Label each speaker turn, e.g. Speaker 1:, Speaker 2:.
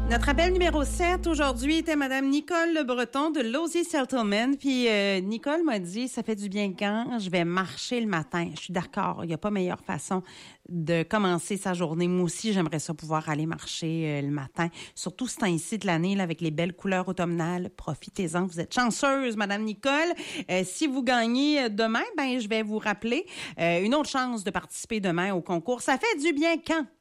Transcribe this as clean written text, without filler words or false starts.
Speaker 1: Notre appel numéro 7 aujourd'hui était Madame Nicole Le Breton de Losey Settlement. Puis Nicole m'a dit, ça fait du bien quand je vais marcher le matin. Je suis d'accord, il n'y a pas meilleure façon de commencer sa journée. Moi aussi, j'aimerais ça pouvoir aller marcher le matin. Surtout ce temps-ci de l'année, là, avec les belles couleurs automnales. Profitez-en, vous êtes chanceuse, Madame Nicole. Si vous gagnez demain, ben je vais vous rappeler une autre chance de participer demain au concours. Ça fait du bien quand?